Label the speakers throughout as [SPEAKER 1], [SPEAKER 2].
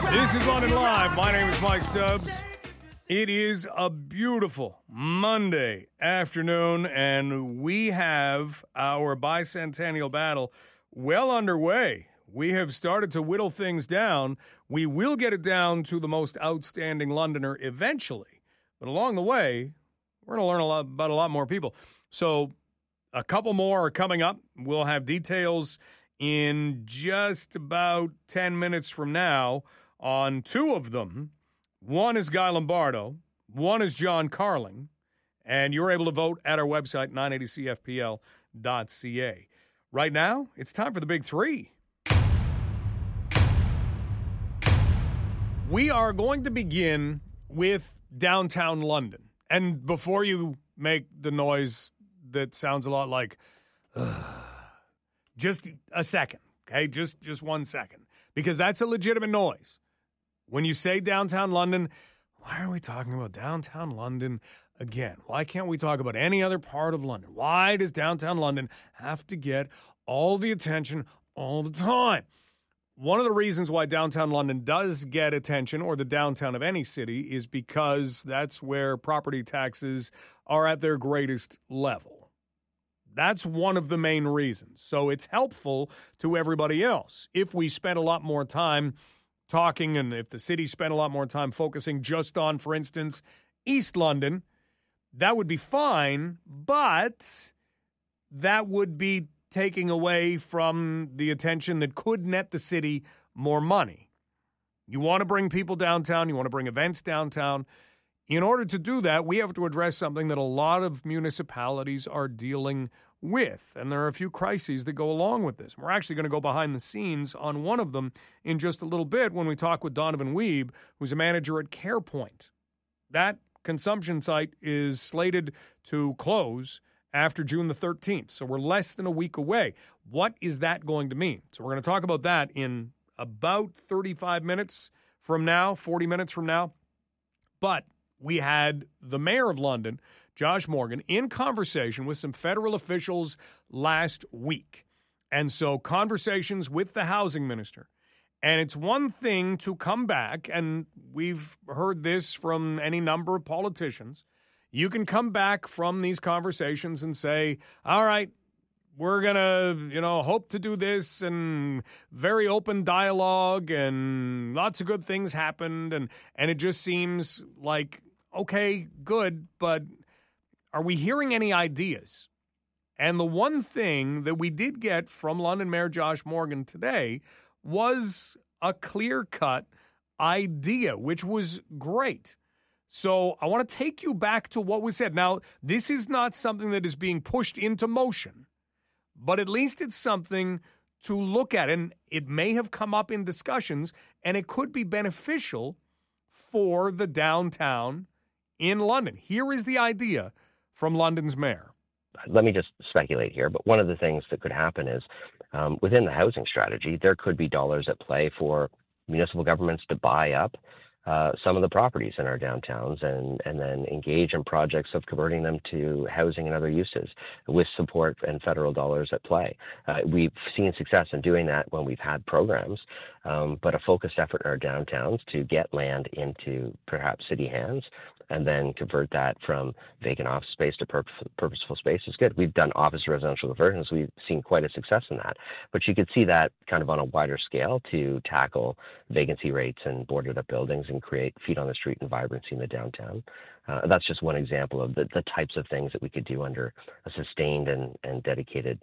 [SPEAKER 1] This is London Live. My name is Mike Stubbs. It is a beautiful Monday afternoon, and we have our bicentennial battle well underway. We have started to whittle things down. We will get it down to the most outstanding Londoner eventually. But along the way, we're going to learn about a lot more people. So a couple more are coming up. We'll have details in just about 10 minutes from now on two of them. One is Guy Lombardo. One is John Carling. And you're able to vote at our website, 980cfpl.ca. Right now, it's time for the big three. We are going to begin with downtown London. And before you make the noise that sounds a lot like, just a second, okay? Just 1 second. Because that's a legitimate noise. When you say downtown London, why are we talking about downtown London again? Why can't we talk about any other part of London? Why does downtown London have to get all the attention all the time? One of the reasons why downtown London does get attention, or the downtown of any city, is because that's where property taxes are at their greatest level. That's one of the main reasons. So it's helpful to everybody else. If we spent a lot more time talking, and if the city spent a lot more time focusing just on, for instance, East London, that would be fine, but that would be taking away from the attention that could net the city more money. You want to bring people downtown, you want to bring events downtown. In order to do that, we have to address something that a lot of municipalities are dealing with, and there are a few crises that go along with this. We're actually going to go behind the scenes on one of them in just a little bit when we talk with Donovan Weeb, who's a manager at CarePoint. That consumption site is slated to close after June the 13th, so we're less than a week away. What is that going to mean? So we're going to talk about that in about 35 minutes from now, 40 minutes from now. But we had the mayor of London, Josh Morgan, in conversation with some federal officials last week. And so conversations with the housing minister. And it's one thing to come back, and we've heard this from any number of politicians. You can come back from these conversations and say, all right, we're going to, hope to do this, and very open dialogue, and lots of good things happened. And it just seems like, okay, good, but are we hearing any ideas? And the one thing that we did get from London Mayor Josh Morgan today was a clear-cut idea, which was great. So I want to take you back to what was said. Now, this is not something that is being pushed into motion, but at least it's something to look at. And it may have come up in discussions, and it could be beneficial for the downtown in London. Here is the idea from London's mayor.
[SPEAKER 2] Let me just speculate here, but one of the things that could happen is within the housing strategy, there could be dollars at play for municipal governments to buy up some of the properties in our downtowns and then engage in projects of converting them to housing and other uses with support and federal dollars at play. We've seen success in doing that when we've had programs, but a focused effort in our downtowns to get land into perhaps city hands and then convert that from vacant office space to purposeful space is good. We've done office to residential conversions. We've seen quite a success in that. But you could see that kind of on a wider scale to tackle vacancy rates and boarded up buildings and create feet on the street and vibrancy in the downtown. That's just one example of the types of things that we could do under a sustained and dedicated,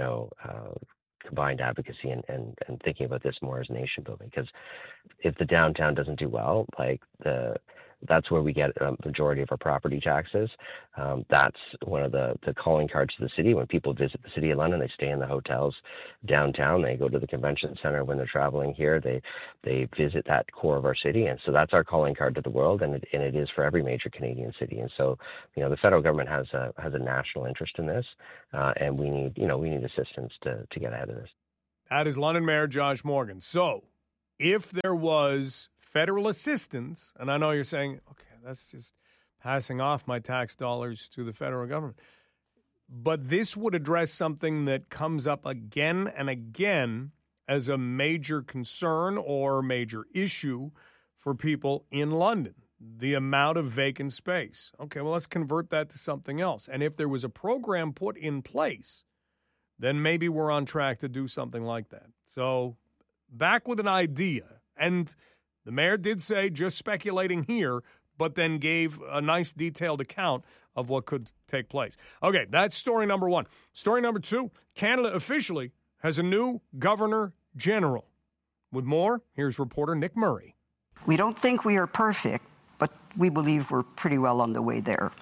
[SPEAKER 2] combined advocacy and thinking about this more as nation building. Because if the downtown doesn't do well, that's where we get a majority of our property taxes. That's one of the calling cards to the city. When people visit the city of London, they stay in the hotels downtown. They go to the convention center when they're traveling here. They visit that core of our city. And so that's our calling card to the world, and it is for every major Canadian city. And so, the federal government has a national interest in this, and we need assistance to get ahead of this.
[SPEAKER 1] That is London Mayor Josh Morgan. So if there was federal assistance, and I know you're saying, okay, that's just passing off my tax dollars to the federal government, but this would address something that comes up again and again as a major concern or major issue for people in London, the amount of vacant space. Okay, well, let's convert that to something else. And if there was a program put in place, then maybe we're on track to do something like that. So back with an idea. And the mayor did say, just speculating here, but then gave a nice detailed account of what could take place. Okay, that's story number one. Story number two, Canada officially has a new governor general. With more, here's reporter Nick Murray.
[SPEAKER 3] We don't think we are perfect, but we believe we're pretty well on the way there.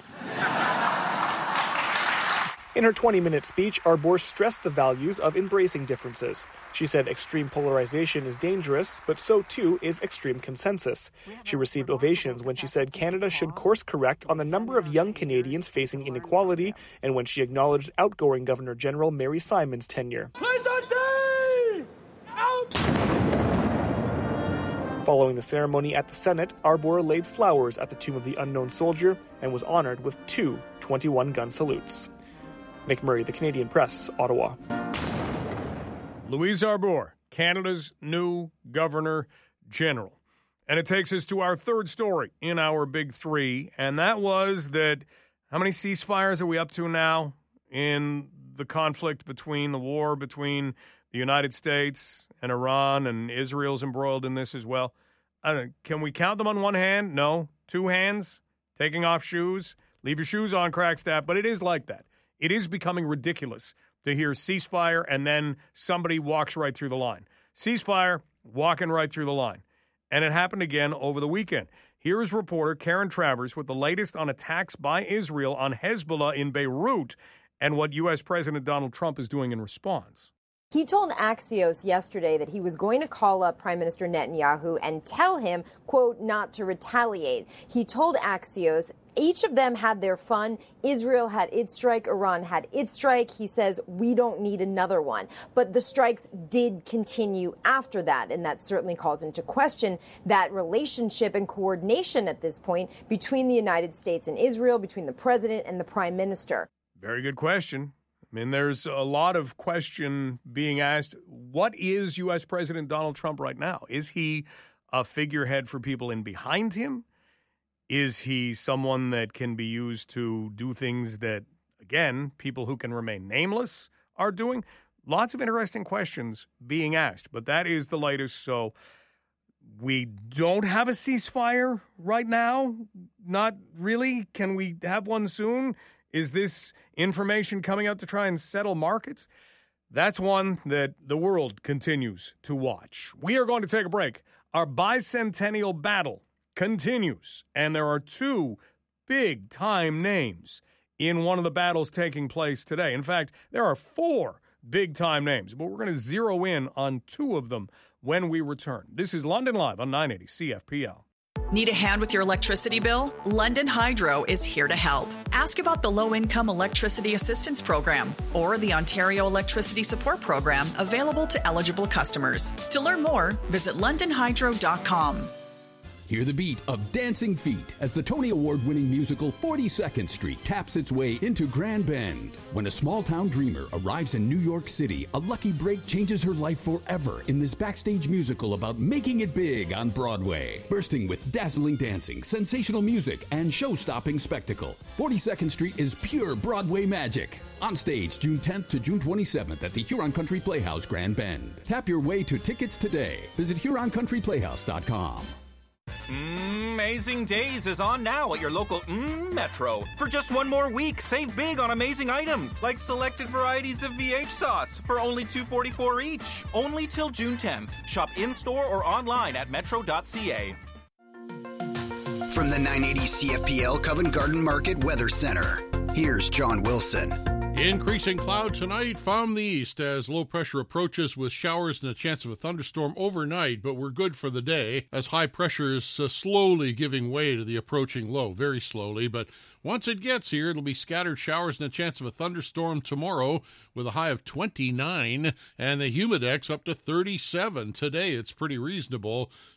[SPEAKER 4] In her 20-minute speech, Arbour stressed the values of embracing differences. She said extreme polarization is dangerous, but so too is extreme consensus. She received ovations when she said Canada should course correct on the number of young Canadians facing inequality, and when she acknowledged outgoing Governor General Mary Simon's tenure. Following the ceremony at the Senate, Arbour laid flowers at the tomb of the unknown soldier and was honored with 2 21-gun salutes. Nick Murray, The Canadian Press, Ottawa.
[SPEAKER 1] Louise Arbour, Canada's new Governor General. And it takes us to our third story in our Big Three, and that was that how many ceasefires are we up to now in the conflict between the war between the United States and Iran, and Israel's embroiled in this as well? I don't know, can we count them on one hand? No. 2 hands? Taking off shoes? Leave your shoes on, Crackstaff. But it is like that. It is becoming ridiculous to hear ceasefire and then somebody walks right through the line. Ceasefire, walking right through the line. And it happened again over the weekend. Here is reporter Karen Travers with the latest on attacks by Israel on Hezbollah in Beirut and what U.S. President Donald Trump is doing in response.
[SPEAKER 5] He told Axios yesterday that he was going to call up Prime Minister Netanyahu and tell him, quote, not to retaliate. He told Axios each of them had their fun. Israel had its strike. Iran had its strike. He says we don't need another one. But the strikes did continue after that, and that certainly calls into question that relationship and coordination at this point between the United States and Israel, between the president and the prime minister.
[SPEAKER 1] Very good question. I mean, there's a lot of question being asked. What is U.S. President Donald Trump right now? Is he a figurehead for people in behind him? Is he someone that can be used to do things that, again, people who can remain nameless are doing? Lots of interesting questions being asked, but that is the latest. So we don't have a ceasefire right now? Not really? Can we have one soon? Is this information coming out to try and settle markets? That's one that the world continues to watch. We are going to take a break. Our bicentennial battle continues, and there are 2 big-time names in one of the battles taking place today. In fact, there are 4 big-time names, but we're going to zero in on 2 of them when we return. This is London Live on 980 CFPL.
[SPEAKER 6] Need a hand with your electricity bill? London Hydro is here to help. Ask about the Low-Income Electricity Assistance Program or the Ontario Electricity Support Program available to eligible customers. To learn more, visit londonhydro.com.
[SPEAKER 7] Hear the beat of Dancing Feet as the Tony Award-winning musical 42nd Street taps its way into Grand Bend. When a small-town dreamer arrives in New York City, a lucky break changes her life forever in this backstage musical about making it big on Broadway. Bursting with dazzling dancing, sensational music, and show-stopping spectacle, 42nd Street is pure Broadway magic. On stage, June 10th to June 27th at the Huron Country Playhouse, Grand Bend. Tap your way to tickets today. Visit HuronCountryPlayhouse.com.
[SPEAKER 8] Amazing Days is on now at your local Metro. For just 1 more week, save big on amazing items like selected varieties of VH sauce for only $2.44 each. Only till June 10th. Shop in-store or online at metro.ca.
[SPEAKER 9] From the 980 CFPL Covent Garden Market Weather Center, here's John Wilson.
[SPEAKER 10] Increasing cloud tonight from the east as low pressure approaches with showers and a chance of a thunderstorm overnight, but we're good for the day as high pressure is slowly giving way to the approaching low, very slowly. But once it gets here, it'll be scattered showers and a chance of a thunderstorm tomorrow with a high of 29 and the humidex up to 37. Today it's pretty reasonable.